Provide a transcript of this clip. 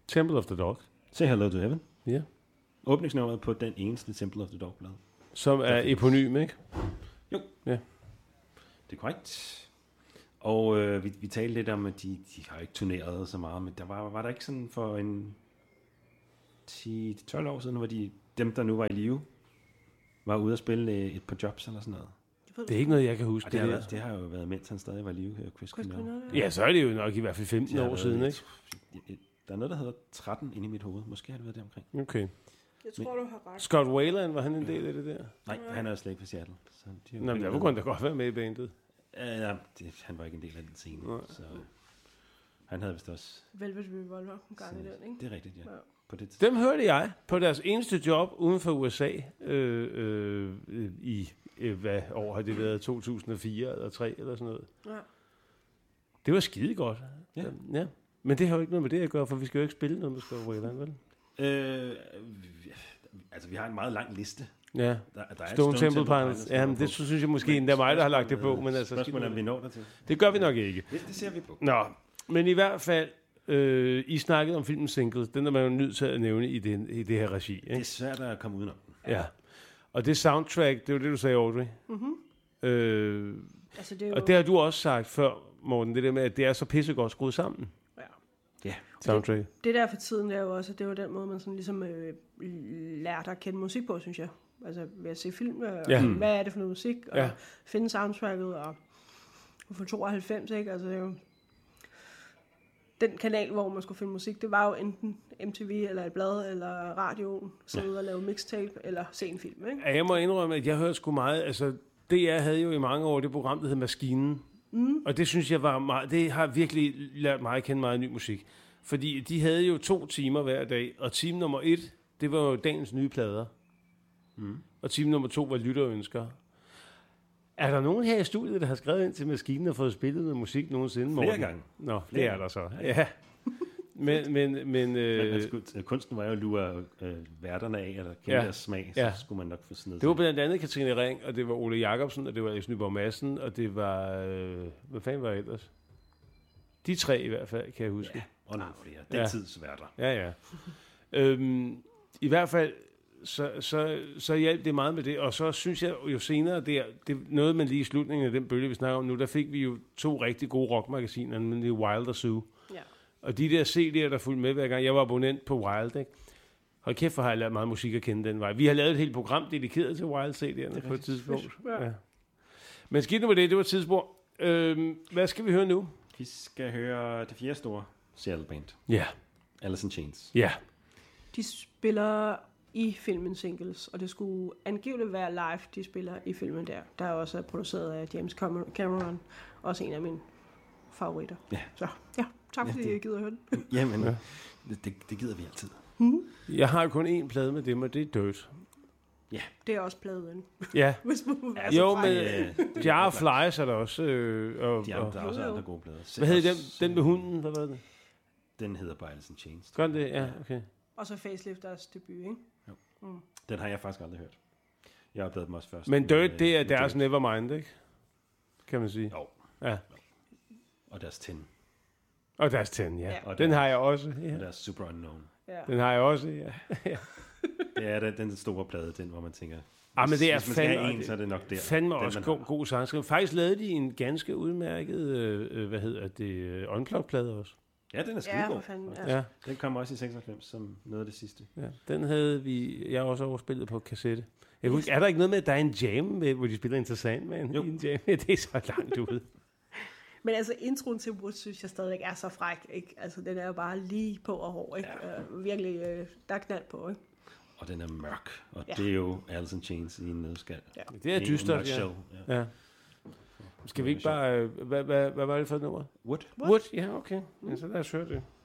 Temple of the Dog. Say Hello to Heaven. Ja. Åbningsnummeret på den eneste Temple of the Dog-plade. Som er eponym, ikke? Jo. Ja. Det er korrekt. Og vi talte lidt om, at de har ikke turneret så meget, men var der ikke sådan for en 10-12 år siden, hvor dem, der nu var i live, var ude at spille et par jobs eller sådan noget. Det er ikke noget, jeg kan huske. Det har jo været, mens han stadig var i live, Chris Cornell. Ja, så er det jo nok i hvert fald 15 år siden, ikke? Der er noget, der hedder 13 inde i mit hoved. Måske har det været det omkring. Okay. Jeg tror, du har ret. Scott Weiland, var han en del af det der? Nej, han er jo slet ikke fra Seattle. Så Nå, men der kunne da godt være med i bandet. Ja, han var ikke en del af den scene. Så han havde vist også... Velvet Revolver en gang i den, ikke? Det er rigtigt, ja. På det Dem hørte jeg på deres eneste job uden for USA i, hvad år har det været, 2004 eller 3 eller sådan noget. Ja. Det var skide godt. Ja. Men det har jo ikke noget med det at gøre, for vi skal jo ikke spille noget med Scott Weiland, vel? Altså, vi har en meget lang liste. Ja, der er Stone Temple Pilots. Ja, men det synes jeg måske endda mig, der har lagt det på. Men altså, spørgsmålet er, om vi når der til. Det gør vi nok ikke. Det ser vi på. Nå, men i hvert fald, I snakkede om filmen Singles. Den er man jo nødt til at nævne i det her regi. Ikke? Det er svært at komme udenom. Ja. Og det soundtrack, det var det, du sagde, Audrey. Altså, det er jo... Og det har du også sagt før, Morten, det der med, at det er så pissegodt skruet sammen. Ja. Soundtrack. Det der for tiden er jo også, at det var den måde, man sådan ligesom lærte at kende musik på, synes jeg. Altså ved at se film, hvad er det for noget musik, og finde soundtracket, og for 92, ikke? Altså det er jo den kanal, hvor man skulle finde musik, det var jo enten MTV, eller et blad, eller radioen, sidde og lave mixtape, eller se en film, ikke? Ja, jeg må indrømme, at jeg hørte sgu meget, altså DR havde jo i mange år det program, der hed Maskinen, og det synes jeg var meget, det har virkelig lært mig at kende meget ny musik. Fordi de havde jo 2 timer hver dag, og time nummer 1, det var jo dagens nye plader. Og time nummer 2 var lytterønsker. Er der nogen her i studiet, der har skrevet ind til maskinen og fået spillet noget musik nogensinde? Flere gange. Nå, det er der så. Ja. Men kunsten var jo at lure værterne af, eller kende deres smag, så skulle man nok få sådan noget. Det var blandt andet Katrine Ring, og det var Ole Jacobsen, og det var Jes Nyborg Madsen, og det var... hvad fanden var det ellers? De 3 i hvert fald, kan jeg huske. Ja, og nogle flere. Den tids værter. Ja. I hvert fald, så hjalp det meget med det, og så synes jeg jo senere, det noget man lige i slutningen af den bølge, vi snakker om nu, der fik vi jo 2 rigtig gode rockmagasiner, nemlig Wild og Zoo. Ja. Og de der CD'er, der fulgte med hver gang, jeg var abonnent på Wild, ikke? Hold kæft, for har jeg lært meget musik at kende den vej. Vi har lavet et helt program dedikeret til Wild CD'erne på et tidspunkt. Ja. Men skidt nu med det var et tidsspor. Hvad skal vi høre nu? Vi skal høre det 4. store Seattle band. Ja. Alice in Chains. Ja. De spiller i filmen Singles, og det skulle angiveligt være live, de spiller i filmen der er også produceret af James Cameron, også en af mine favoritter. Ja. Så ja, tak fordi I gider at høre den. Jamen, det gider vi altid. Jeg har kun én plade med dem, og det er Dirt. Ja. Det er også pladen. Ja. Jo, men Jar of Flies er der også. Der er også andre gode plader. Hvad hed den med hunden? Hvad var det? Den hedder bare Alice in Chains. Gør det? Ja, okay. Og så Facelift deres debut, ikke? Jo. Den har jeg faktisk aldrig hørt. Jeg har opdaget dem også først. Men Dirt, det er deres Nevermind, ikke? Kan man sige. Jo. Ja. Og deres 10. Og deres 10, ja. Og den har jeg også. Ja. Og deres Super Unknown. Ja. Den har jeg også, ja. Det er den store plade, den hvor man tænker... men det er fandme, så er det nok der. Fandme også god sangskriver. Faktisk lavede de en ganske udmærket, Unplugged-plade også. Ja, den er skidegod. Ja. Den kom også i 96 som noget af det sidste. Ja, den havde jeg også overspillet på kassette. Jeg husker, er der ikke noget med, at der er en jam, med, hvor de spiller Interessant med en jam? Det er så langt ude. Men altså, introen til Wood synes jeg stadigvæk er så fræk, ikke? Altså, den er jo bare lige på og hård, ikke? Ja. Virkelig, der er knald på, ikke? Og den er mørk, og det er jo Alice in Chains i en nødskal. Ja. Det er dystert, ja. Skal vi ikke bare... Hvad var det for et nummer? Wood. Wood, ja, okay. Ja, så lad os høre det.